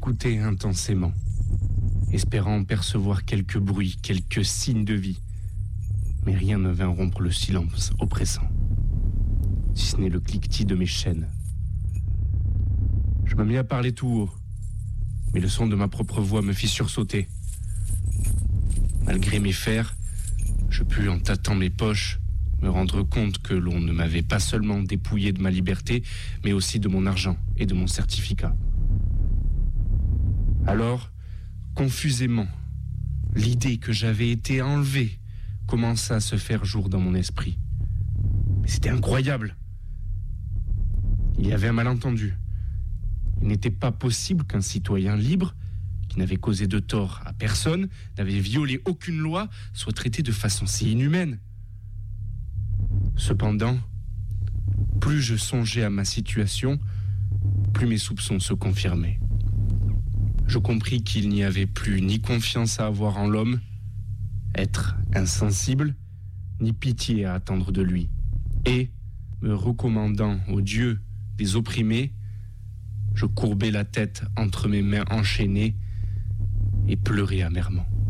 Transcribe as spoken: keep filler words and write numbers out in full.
J'écoutais intensément, espérant percevoir quelques bruits, quelques signes de vie. Mais rien ne vint rompre le silence oppressant, si ce n'est le cliquetis de mes chaînes. Je me mis à parler tout haut, mais le son de ma propre voix me fit sursauter. Malgré mes fers, je pus, en tâtant mes poches, me rendre compte que l'on ne m'avait pas seulement dépouillé de ma liberté, mais aussi de mon argent et de mon certificat. Alors, confusément, l'idée que j'avais été enlevé commença à se faire jour dans mon esprit. Mais c'était incroyable. Il y avait un malentendu. Il n'était pas possible qu'un citoyen libre, qui n'avait causé de tort à personne, n'avait violé aucune loi, soit traité de façon si inhumaine. Cependant, plus je songeais à ma situation, plus mes soupçons se confirmaient. Je compris qu'il n'y avait plus ni confiance à avoir en l'homme, être insensible, ni pitié à attendre de lui. Et, me recommandant au Dieu des opprimés, je courbais la tête entre mes mains enchaînées et pleurais amèrement.